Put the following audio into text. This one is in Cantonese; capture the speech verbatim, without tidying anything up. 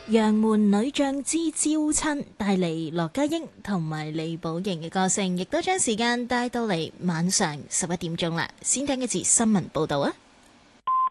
楊門女將之招親帶嚟羅家英同埋李寶瑩嘅歌聲，亦都將時間帶到嚟晚上十一點鐘啦。先聽一節新聞報道啊！